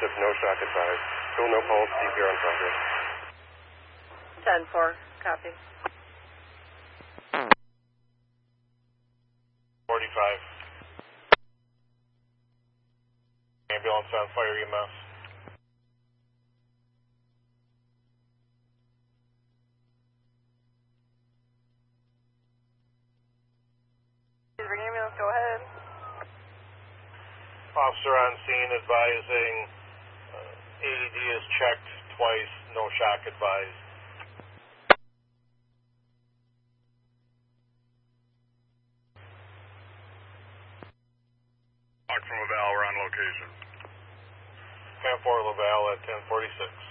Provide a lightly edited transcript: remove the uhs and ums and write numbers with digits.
ship, no shock advised. Still no pulse, CPR in progress. 10-4, copy. 45. Ambulance on fire EMS. Ambulance, go ahead. Officer on scene advising AED is checked twice, no shock advised. Talk from Laval, we're on location. 10-4 Laval at 10:46.